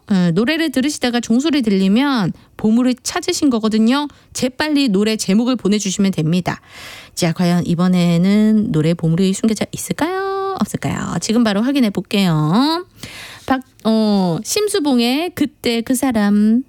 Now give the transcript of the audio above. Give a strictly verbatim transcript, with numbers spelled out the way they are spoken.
어, 노래를 들으시다가 종소리 들리면 보물을 찾으신 거거든요. 재빨리 노래 제목을 보내주시면 됩니다. 자, 과연 이번에는 노래 보물이 숨겨져 있을까요? 없을까요? 지금 바로 확인해 볼게요. 박, 어, 심수봉의 그때 그 사람.